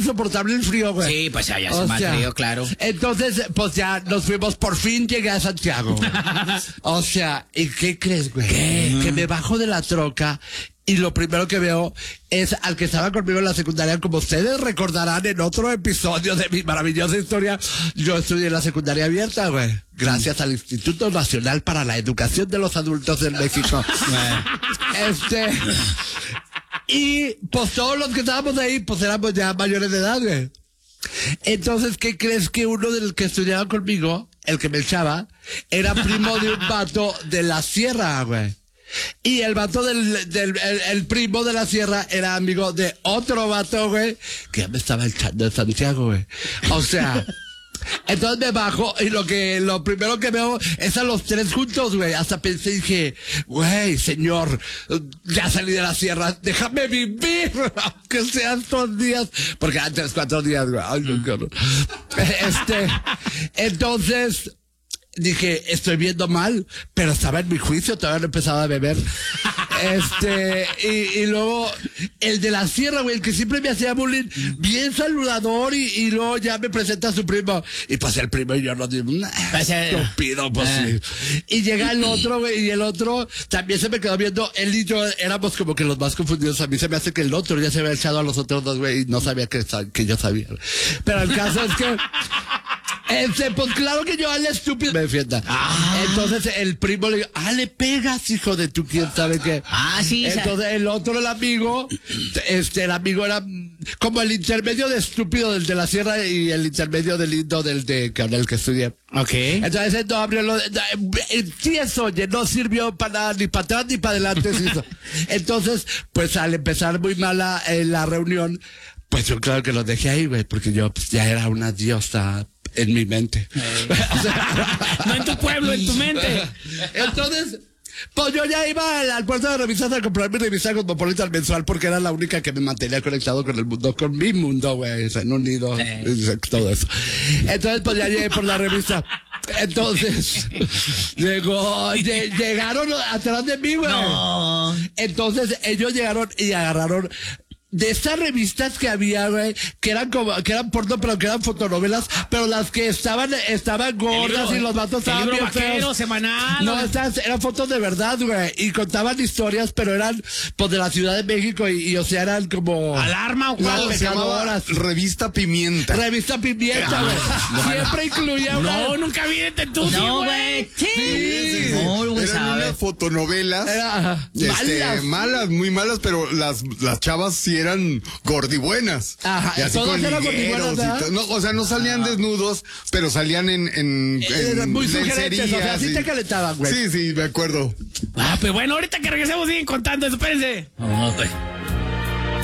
insoportable el frío, güey. Sí, pues ya hace más frío, claro. Entonces, pues ya nos fuimos, por fin llegué a Santiago. O sea, ¿y qué crees, güey? Que me bajo de la troca y lo primero que veo es al que estaba conmigo en la secundaria. Como ustedes recordarán en otro episodio de mi maravillosa historia, yo estudié en la secundaria abierta, güey. Gracias al Instituto Nacional para la Educación de los Adultos en México. Y pues todos los que estábamos ahí, pues éramos ya mayores de edad, güey. Entonces, ¿qué crees? Que uno del que estudiaba conmigo, el que me echaba, era primo de un vato de la sierra, güey. Y el vato el primo de la sierra era amigo de otro vato, güey, que ya me estaba echando de Santiago, güey. O sea... Entonces me bajo y lo primero que veo es a los tres juntos, güey. Hasta pensé y dije, güey, señor, ya salí de la sierra, déjame vivir, aunque sean 2 días. Porque antes 4 días, güey. Ay, no, claro. Entonces dije, estoy viendo mal, pero estaba en mi juicio, todavía no empezaba a beber. Y luego, el de la sierra, güey, el que siempre me hacía bullying, bien saludador, y luego ya me presenta a su primo. Y pues el primo y yo nos dimos, estúpido, pues sí. Y llega el otro, güey, y el otro también se me quedó viendo. Él y yo éramos como que los más confundidos. A mí se me hace que el otro ya se había echado a los otros 2, güey, y no sabía que yo sabía. Pero el caso es que... pues claro que yo al estúpido me defienda. Entonces el primo le dijo, le pegas, hijo de tu quién sabe qué. Sí. Entonces el otro, el amigo era como el intermedio de estúpido del de la sierra y el intermedio de lindo del que estudié. Ok. Entonces él no abrió sí, eso, oye, no sirvió para nada, ni para atrás ni para adelante. Entonces, pues al empezar muy mala la reunión, pues yo claro que lo dejé ahí, güey, porque yo pues, ya era una diosa en mi mente. O sea, no en tu pueblo, en tu mente. Entonces, pues yo ya iba al puerto de revistas a comprar mi revista Cosmopolitan mensual porque era la única que me mantenía conectado con el mundo, con mi mundo, güey, Reino Unido, todo eso. Entonces, pues ya llegué por la revista. Entonces, llegaron atrás de mí, güey. No. Entonces, ellos llegaron y agarraron de estas revistas que había, güey, que eran porno, pero que eran fotonovelas, pero las que estaban gordas y los vatos estaban bien feos. Semanal. No, estas eran fotos de verdad, güey, y contaban historias, pero eran, pues, de la Ciudad de México y o sea, eran como... ¿Alarma o cuál? Se llamaba Revista Pimienta. Revista Pimienta, güey. Siempre incluía una... No, nunca vi de tú, güey. Sí. No, eran unas fotonovelas. Malas, muy malas, pero las chavas sí eran gordibuenas. Ajá, y así todas con eran ligueros gordibuenas, no, o sea, no salían desnudos, pero salían en muy sugerentes, o sea, así te calentaban, güey. Sí, me acuerdo. Pues bueno, ahorita que regresemos siguen contando eso, espérense.